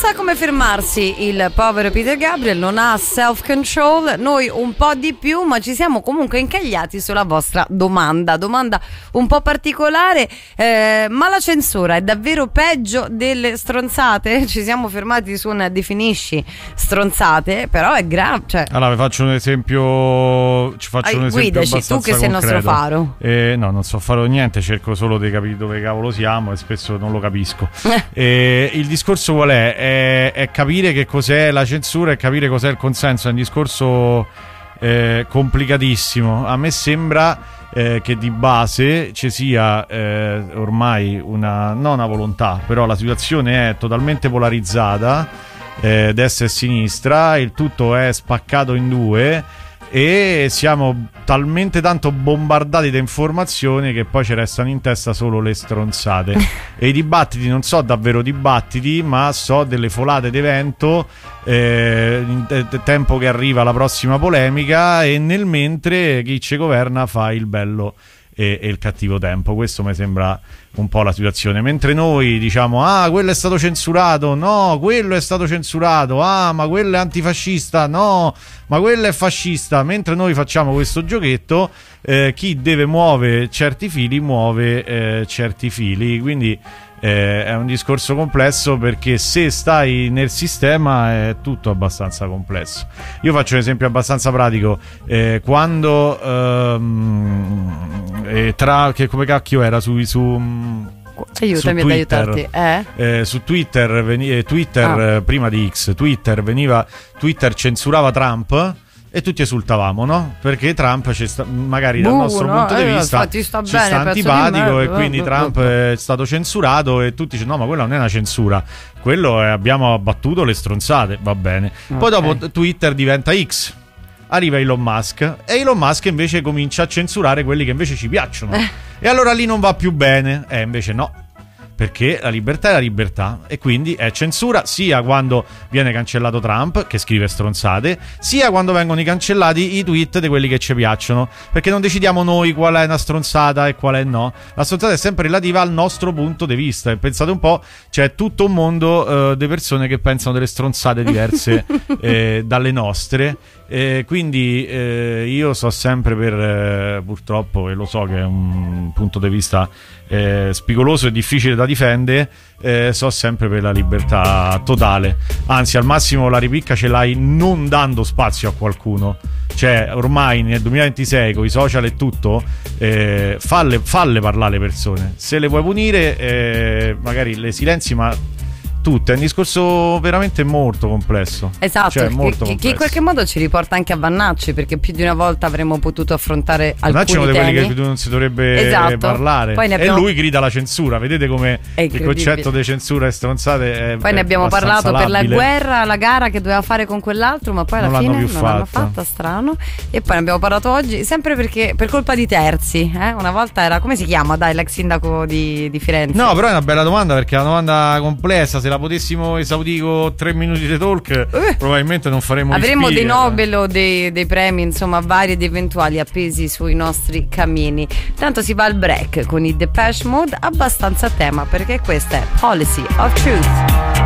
sa come fermarsi il povero Peter Gabriel, non ha self-control, noi un po' di più, ma ci siamo comunque incagliati sulla vostra domanda un po' particolare, ma la censura è davvero peggio delle stronzate? Ci siamo fermati su una definisci stronzate, però è grave, cioè... Allora vi faccio un esempio, guidaci, tu che sei il nostro faro. No, non so fare niente, cerco solo di capire dove cavolo siamo e spesso non lo capisco. Il discorso qual è? È capire che cos'è la censura e capire cos'è il consenso. È un discorso complicatissimo. A me sembra che di base ci sia ormai non una volontà, però la situazione è totalmente polarizzata, destra e sinistra, il tutto è spaccato in due e siamo talmente tanto bombardati da informazioni che poi ci restano in testa solo le stronzate. E i dibattiti non so davvero dibattiti, ma so delle folate d'evento, tempo che arriva la prossima polemica, e nel mentre chi ci governa fa il bello e il cattivo tempo. Questo mi sembra un po' la situazione. Mentre noi diciamo quello è stato censurato, no, quello è stato censurato, ma quello è antifascista, no, ma quello è fascista. Mentre noi facciamo questo giochetto, chi deve muovere certi fili muove certi fili. Quindi è un discorso complesso, perché se stai nel sistema è tutto abbastanza complesso. Io faccio un esempio abbastanza pratico. Quando come cacchio era aiutami ad aiutarti. Su Twitter prima di X, Twitter censurava Trump e tutti esultavamo, no? Perché Trump magari dal nostro punto di vista ci sta antipatico e quindi Trump è stato censurato, e tutti dicono no, ma quella non è una censura, quello abbiamo abbattuto le stronzate, va bene. Poi dopo Twitter diventa X, arriva Elon Musk e Elon Musk invece comincia a censurare quelli che invece ci piacciono e allora lì non va più bene, invece no, perché la libertà è la libertà, e quindi è censura sia quando viene cancellato Trump, che scrive stronzate, sia quando vengono cancellati i tweet di quelli che ci piacciono, perché non decidiamo noi qual è una stronzata e qual è no. La stronzata è sempre relativa al nostro punto di vista, e pensate un po', c'è tutto un mondo di persone che pensano delle stronzate diverse dalle nostre. Quindi io so sempre per purtroppo, e lo so che è un punto di vista spigoloso e difficile da difendere, so sempre per la libertà totale, anzi al massimo la ripicca ce l'hai non dando spazio a qualcuno. Cioè ormai nel 2026 con i social e tutto, falle parlare le persone, se le vuoi punire magari le silenzi, ma tutto è un discorso veramente molto complesso. Esatto, cioè, molto che in qualche modo ci riporta anche a Vannacci, perché più di una volta avremmo potuto affrontare alcuni temi. Vannacci è uno di quelli che non si dovrebbe parlare, e lui grida la censura. Vedete come il concetto di censura e stronzate è poi ne abbiamo parlato labile. Per la guerra, la gara che doveva fare con quell'altro, ma poi alla fine non l'hanno fatta, strano. E poi ne abbiamo parlato oggi, sempre perché per colpa di terzi. Una volta era, come si chiama, l'ex sindaco di Firenze. No, però è una bella domanda, perché è una domanda complessa. Se la potessimo esaudire con 3 minuti di talk, probabilmente non faremo avremo dei Nobel o dei premi, insomma, vari ed eventuali appesi sui nostri cammini. Tanto si va al break con i Depeche Mode, abbastanza a tema, perché questa è Policy of Truth.